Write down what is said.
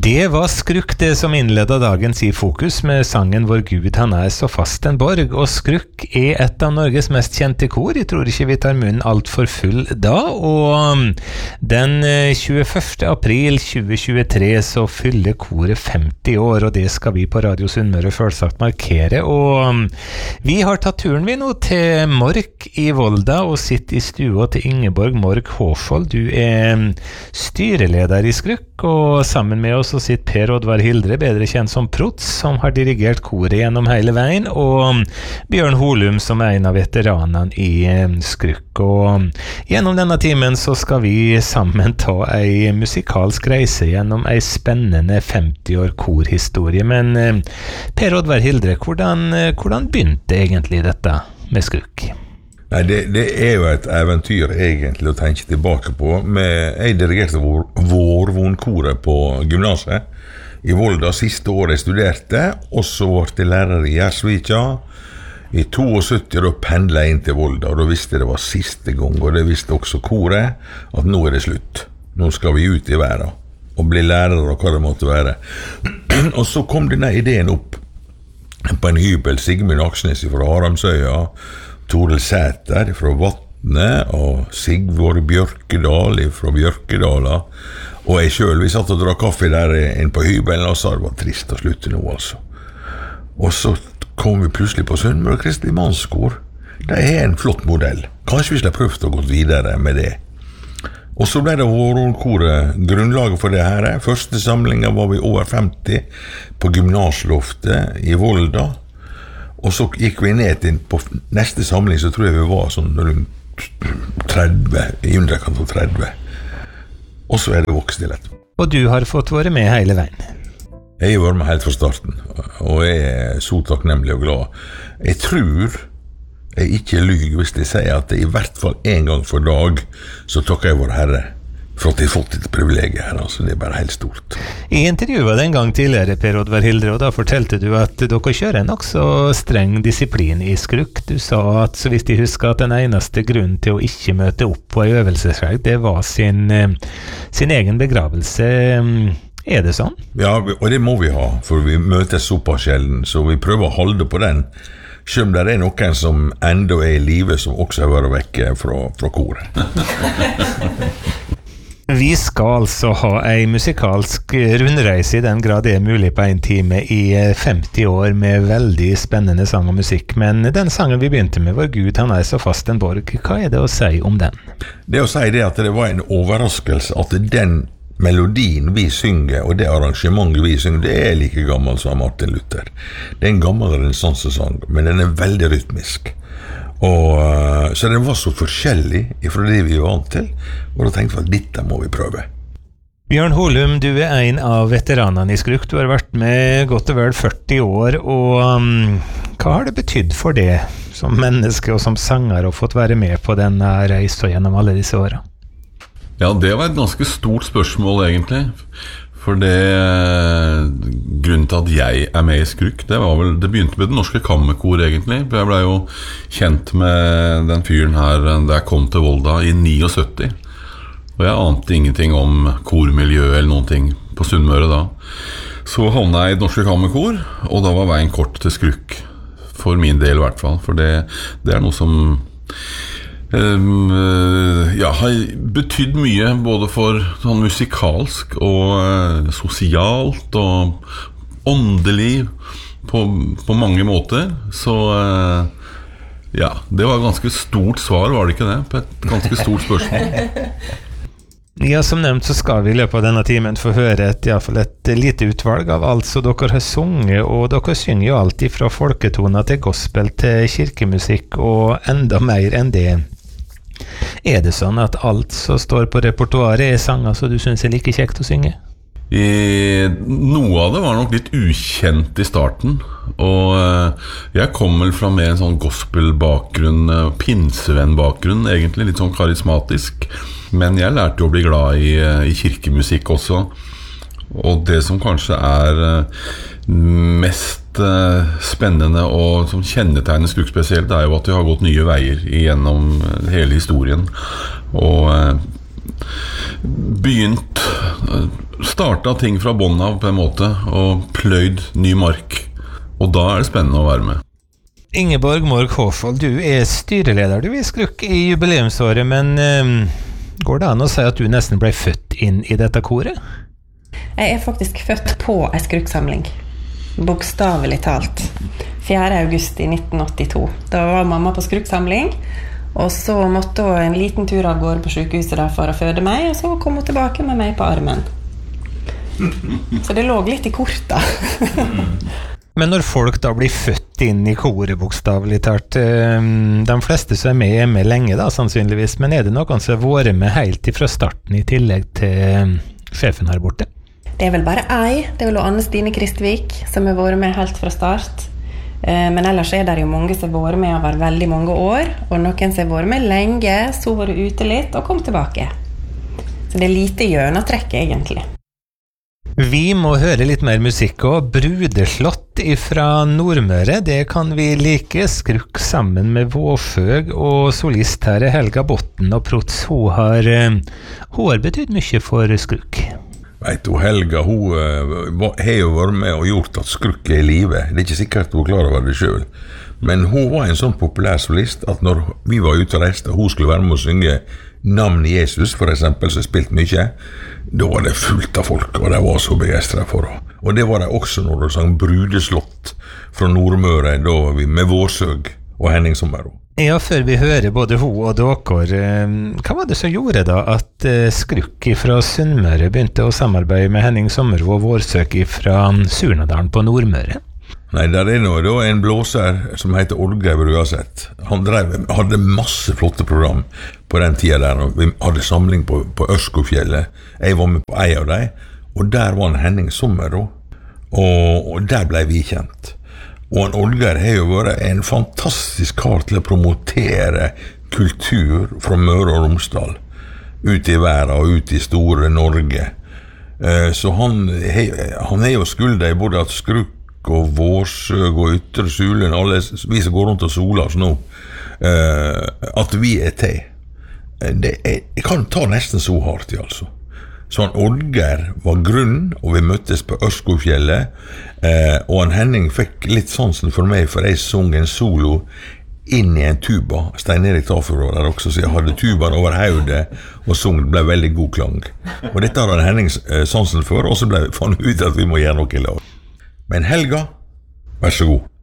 Det var Skrukk det som innledet dagens I Fokus med sangen Vår Gud han så fast en borg, og Skrukk et av Norges mest kjente kor. Jeg tror ikke vi tar munnen alt for full da, og den 21. april 2023 så fyller koret 50 år, og det skal vi på Radio Sunnmøre følsagt markere, og vi har tatt turen vi nå til Mork I Volda, og sitter I stua til Ingeborg Mork Hårfold. Du styreleder I Skrukk, og sammen med oss så sitter Per Oddvar Hildre, bedre kjent som Prots, som har dirigert koret gjennom hele veien, og Bjørn Holum, som en av veteranene I Skrukk. Og gjennom denne timen så skal vi sammen ta en musikalsk reise gjennom en spennende 50 år korhistorie. Men Per Oddvar Hildre, hvordan begynte egentlig dette med Skrukk? Nei, det jo et eventyr egentlig å tenke tilbake på. Jeg dirigerte Vårvonkoret på gymnaset I Volda siste året jeg studerte, og så ble jeg lærer I Gjersvika. I 72 da pendlet jeg inn til Volda, og da visste jeg det var siste gang, og det visste også koret, at nå det slutt. Nå skal vi ut I verden, og bli lærere og hva det måtte være. Og så kom denne ideen opp på en hybel, Sigmund Aksnes fra Haramsøya, Toril Sæter fra Vatne og Sigvor Bjørkedal fra Bjørkedala, og jeg selv, vi satt og drakk kaffe der inn på hybelen og sa det var trist å slutte nå altså. Og så kom vi plutselig på Sunnmøre Kristelig Mannskor. Det en flott modell. Kanskje vi skulle prøvd å gå videre med det. Og så ble det Vårvonkoret grunnlaget for det her. Første samlingen var vi over 50 på gymnasloftet I Volda. Og så gikk vi ned til på neste samling, så tror jeg vi var sånn rundt 30, I underkant av 30. Og så det vokst til etterpå. Og du har fått være med hele veien? Jeg har vært med helt fra starten, og jeg så takknemlig og glad. Jeg tror jeg ikke lyger hvis jeg sier at I hvert fall en gang for dag så takker jeg vår Herre for at jeg har fått et privilegium her, altså det bare helt stort. I intervjuet en gang tidligere, Per Oddvar Hildre, og da fortalte du at dere kjører en også streng disiplin I Skrukk. Du sa at, så hvis de husker, at den eneste grunnen til å ikke møte opp på en øvelseshelg, det var sin egen begravelse. Det sånn? Ja, og det må vi ha, for vi møtes såpass sjelden, så vi prøver å holde på den. Selv om det noen som enda I livet, som også har vært vekke fra koret. Vi skal altså ha en musikalsk rundreise I den grad det mulig på en time I 50 år med veldig spennende sang og musikk. Men den sangen vi begynte med, Vår Gud han så fast en borg. Hva det å si om den? Det å si det at det var en overraskelse at den melodien vi synger og det arrangementet vi synger, det like gammel som Martin Luther. Det en gammel renessansesang, men den veldig rytmisk. Og så den var så forskjellig fra det vi var vant til, og da tenkte vi at dette må vi prøve. Bjørn Holum, du en av veteranene I Skrukk. Du har vært med godt og vel 40 år, og hva har det betydd for det som menneske og som sanger å fått være med på denne reisen gjennom alle disse årene? Ja, det var et ganske stort spørsmål egentlig. For grunnen til at jeg med I Skrukk, det begynte med Det Norske Kammerkor egentlig. Jeg ble jo kjent med den fyren her da jeg kom til Volda I 79. Og jeg ante ingenting om kormiljø eller noen ting på Sunnmøre da. Så havnet jeg I Det Norske Kammerkor, og da var veien kort til Skrukk. For min del I hvert fall, for det noe som har betydd mye både for sånn musikalsk og sosialt og åndelig på mange måter. Så ja, det var et ganske stort svar, var det ikke det? På et ganske stort spørsmål. Ja, som nevnt så skal vi I løpet av denne timen få høre I hvert fall et lite utvalg av alt så dere har sunget, og dere synger jo alltid fra folketoner til gospel til kirkemusikk og enda mer enn det. Det sånn at alt som står på repertoaret sanger så du synes like kjekt å synge? Noe av det var nok litt ukjent I starten, og jeg kom vel fra med en sånn gospelbakgrunn, pinsevennbakgrunn egentlig, litt sånn karismatisk, men jeg lærte å bli glad I kirkemusikk også, og det som kanskje mest spennende og som kjennetegner Skrukk spesielt jo at de har gått nye veier gjennom hele historien, og begynt, startet ting fra bånden av på en måte, og pløyd ny mark. Og da det spennende å være med. Ingeborg Mork Håfold, du styreleder du i Skrukk i jubileumsåret, men går det an å si at du nesten ble født inn i dette koret? Jeg faktisk født på en skrukksamling, bokstavelig talt. 4. august i 1982. Da var mamma på skrukksamling, og så måtte hun en liten tur av gårde på sykehuset da for å føde meg, og så kom hun tilbake med meg på armen. Så det lå litt i korta. Men når folk da blir født inn i koret, bokstavelig talt, de fleste som er med lenge da, sannsynligvis, men det noen som har vært med helt fra starten i tillegg til sjefen her borte? Det vel bare ei, det vel Anne Stine Kristvik, som har vært med helt fra start. Men ellers det jo mange som har vært med over veldig mange år, og noen som har vært med lenge, så var det ute litt og kom tilbake. Så det lite gjennomtrekk egentlig. Vi må høre litt mer musikk og Brudeslott fra Nordmøre, det kan vi like. Skrukk sammen med Vårsøg, og solist her Helga Botten, og Prots, hun har betydd mye for Skrukk. Vet du, Helga, hun har jo vært med og gjort at Skrukk i livet. Det ikke sikkert hun klarer over det selv. Men hun var en sånn populær solist at når vi var ute og reiste, hun skulle være med å synge Navn Jesus, for eksempel, som spilt mye, da var det fullt av folk, og de var så begeistret for henne. Og det var det også når de sang Brudeslott fra Nordmøre, da var vi med Vårsøg og Henning Sommero. Ja, før vi hører både hun og dere, hva var det som gjorde da at Skrukk fra Sunnmøre begynte å samarbeide med Henning Sommero og Vårsøg fra Surnadalen på Nordmøre? Nei, der nå da en blåser som heter Oddgeir Brugaseth. Han hadde masse flotte program på den tiden der, og vi hadde samling på Ørskogfjellet. Jeg var med på en av dem, og der var en Henning Sommero, og der ble vi kjent. Og en Oddgeir har jo vært en fantastisk kar til å promotere kultur fra Møre og Romsdal, ut i verden og ut i store Norge. Så han er jo skulda i både at Skrukk og Vårsøg og Ytre Sulen, alle vi som går rundt og soler oss nå, at vi til. Jeg kan ta nesten så hardt i, altså. Så han Oddgeir var grunn, og vi møttes på Ørskogfjellet, og han Henning fikk litt sansen for meg, for jeg sang en solo inn i en tuba. Stein Erik Tafjord var der også, så jeg hadde tubaen over hodet, og sang ble veldig god klang. Og dette hadde Henning sansen for, og så fant vi ut at vi må gjøre noe i lag. Men Helga, vær så god.